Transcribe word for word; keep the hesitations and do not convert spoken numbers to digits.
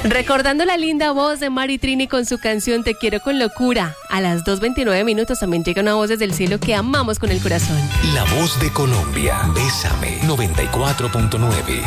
Recordando la linda voz de Mari Trini con su canción Te quiero con locura. A las dos veintinueve minutos también llega una voz desde el cielo que amamos con el corazón. La voz de Colombia. Bésame noventa y cuatro punto nueve.